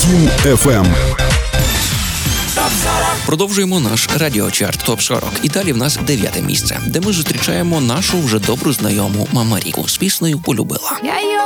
Дім ФМ. Продовжуємо наш радіочарт ТОП-40. І далі в нас 9-те місце, де ми зустрічаємо нашу вже добру знайому Мамаріку з піснею «Полюбила».